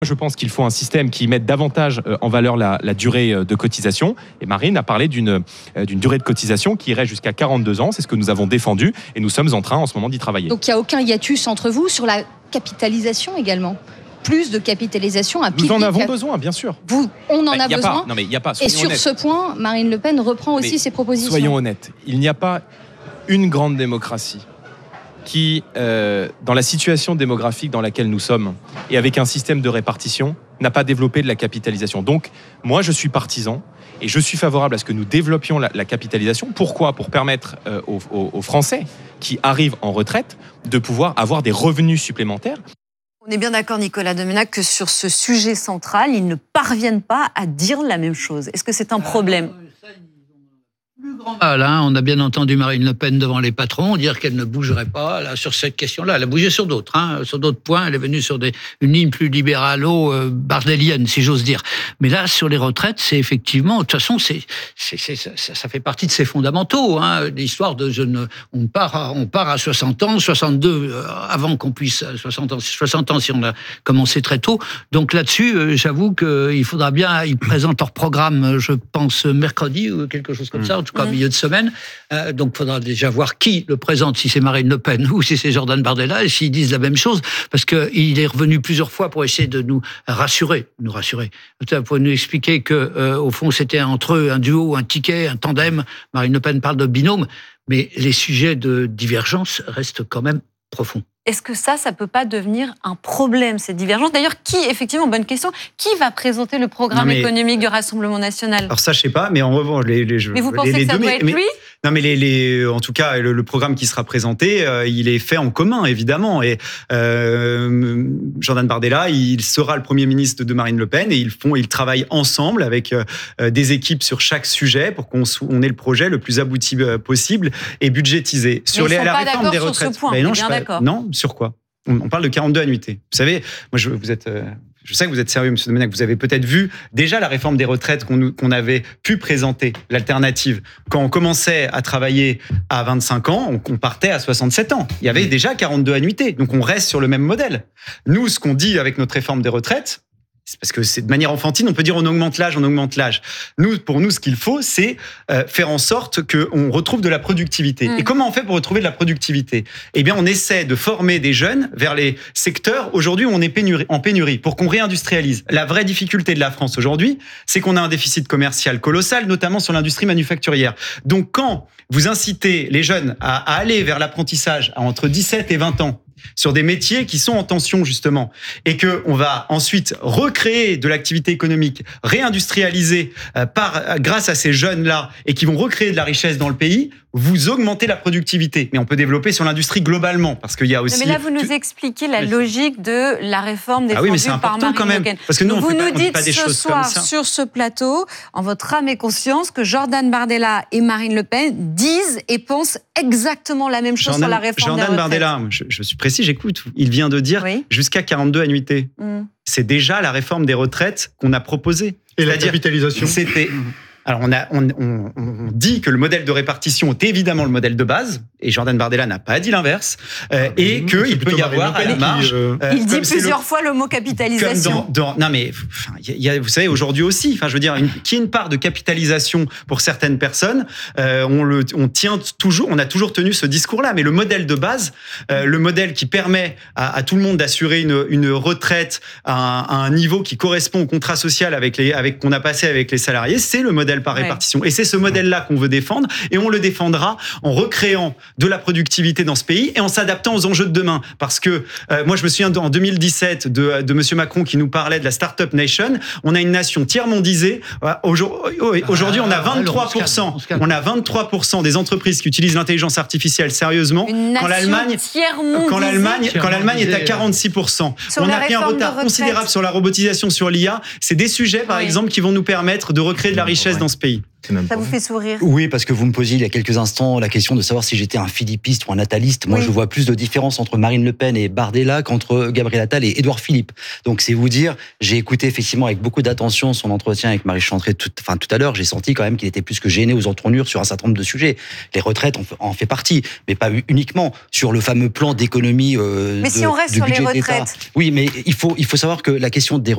Je pense qu'il faut un système qui mette davantage en valeur la durée de cotisation. Et Marine a parlé d'une durée de cotisation qui irait jusqu'à 42 ans. C'est ce que nous avons défendu et nous sommes en train en ce moment d'y travailler. Donc il n'y a aucun hiatus entre vous sur la capitalisation également? Plus de capitalisation, un pic. Nous en avons besoin, bien sûr. On en a besoin. Non mais il n'y a pas. Et sur honnêtes. ce point, Marine Le Pen reprend aussi ses propositions. Soyons honnêtes. Il n'y a pas une grande démocratie qui, dans la situation démographique dans laquelle nous sommes, et avec un système de répartition, n'a pas développé de la capitalisation. Donc, moi, je suis partisan, et je suis favorable à ce que nous développions la capitalisation. Pourquoi ? Pour permettre aux Français qui arrivent en retraite de pouvoir avoir des revenus supplémentaires. On est bien d'accord, Nicolas Domenac, que sur ce sujet central, ils ne parviennent pas à dire la même chose. Est-ce que c'est un problème ? On a bien entendu Marine Le Pen devant les patrons dire qu'elle ne bougerait pas là, sur cette question-là. Elle a bougé sur d'autres. Sur d'autres points, elle est venue sur une ligne plus libéralo-bardélienne, si j'ose dire. Mais là, sur les retraites, c'est effectivement... De toute façon, ça fait partie de ses fondamentaux. L'histoire de... on part à 60 ans, 62 avant qu'on puisse... 60 ans si on a commencé très tôt. Donc là-dessus, j'avoue qu'il faudra bien... Ils présentent leur programme, je pense, mercredi ou quelque chose comme ça, en tout cas, milieu de semaine. Donc, il faudra déjà voir qui le présente, si c'est Marine Le Pen ou si c'est Jordan Bardella, et s'ils disent la même chose, parce qu'il est revenu plusieurs fois pour essayer de nous rassurer, pour nous expliquer que, au fond, c'était entre eux un duo, un ticket, un tandem. Marine Le Pen parle de binôme, mais les sujets de divergence restent quand même profonds. Est-ce que ça peut pas devenir un problème, cette divergence ? D'ailleurs, effectivement, bonne question, qui va présenter le programme économique du Rassemblement national ? Alors ça, je sais pas, mais en revanche, mais vous pensez que ça doit être lui ? Non, mais en tout cas, le programme qui sera présenté, il est fait en commun, évidemment. Et Jordan Bardella, il sera le Premier ministre de Marine Le Pen, et ils travaillent ensemble avec des équipes sur chaque sujet pour qu'on ait le projet le plus abouti possible et budgétisé. Sur la réforme des retraites. Sur ce point, non, bien d'accord. Non, sur quoi ? On parle de 42 annuités. Vous savez, je sais que vous êtes sérieux, monsieur Domenac. Vous avez peut-être vu déjà la réforme des retraites qu'on avait pu présenter, l'alternative. Quand on commençait à travailler à 25 ans, on partait à 67 ans. Il y avait déjà 42 annuités. Donc on reste sur le même modèle. Nous, ce qu'on dit avec notre réforme des retraites, c'est parce que c'est de manière enfantine, on peut dire on augmente l'âge. Pour nous, ce qu'il faut, c'est faire en sorte qu'on retrouve de la productivité. Et comment on fait pour retrouver de la productivité ? Eh bien, on essaie de former des jeunes vers les secteurs aujourd'hui où on est en pénurie, pour qu'on réindustrialise. La vraie difficulté de la France aujourd'hui, c'est qu'on a un déficit commercial colossal, notamment sur l'industrie manufacturière. Donc, quand vous incitez les jeunes à aller vers l'apprentissage à entre 17 et 20 ans, sur des métiers qui sont en tension, justement, et qu'on va ensuite recréer de l'activité économique, réindustrialiser grâce à ces jeunes-là, et qui vont recréer de la richesse dans le pays, vous augmentez la productivité. Mais on peut développer sur l'industrie globalement, parce qu'il y a aussi... Mais là, vous nous expliquez la logique de la réforme défendue par Marine Le Pen. Parce que nous, vous nous dites ce soir, sur ce plateau, en votre âme et conscience, que Jordan Bardella et Marine Le Pen disent et pensent exactement la même chose sur la réforme des retraites. Jordan Bardella, je suis précis, j'écoute. Il vient de dire jusqu'à 42 annuités. C'est déjà la réforme des retraites qu'on a proposée. Et la capitalisation. Alors, on dit que le modèle de répartition est évidemment le modèle de base, et Jordan Bardella n'a pas dit l'inverse, et qu'il peut y avoir à la marge... il dit plusieurs fois le mot capitalisation. Non, mais vous savez, aujourd'hui aussi, je veux dire, qu'il y ait une part de capitalisation pour certaines personnes, on tient toujours, on a toujours tenu ce discours-là, mais le modèle de base, le modèle qui permet à tout le monde d'assurer une retraite à un niveau qui correspond au contrat social qu'on a passé avec les salariés, c'est le modèle par répartition. Et c'est ce modèle-là qu'on veut défendre, et on le défendra en recréant de la productivité dans ce pays et en s'adaptant aux enjeux de demain. Parce que moi, je me souviens en 2017 de monsieur Macron qui nous parlait de la Startup Nation. On a une nation tiers-mondisée. Aujourd'hui, on a 23%. On a 23% des entreprises qui utilisent l'intelligence artificielle sérieusement. Quand l'Allemagne est à 46%. On a pris un retard considérable sur la robotisation, sur l'IA. C'est des sujets, par exemple, qui vont nous permettre de recréer de la richesse dans ce pays. Ça vous fait sourire? Oui, parce que vous me posiez il y a quelques instants la question de savoir si j'étais un philippiste ou un nataliste. Moi, je vois plus de différence entre Marine Le Pen et Bardella qu'entre Gabriel Attal et Édouard Philippe. Donc, c'est vous dire, j'ai écouté effectivement avec beaucoup d'attention son entretien avec Marie Chantrey tout à l'heure. J'ai senti quand même qu'il était plus que gêné aux entournures sur un certain nombre de sujets. Les retraites en fait partie, mais pas uniquement sur le fameux plan d'économie. Mais si on reste sur les retraites. Oui, mais il faut savoir que la question des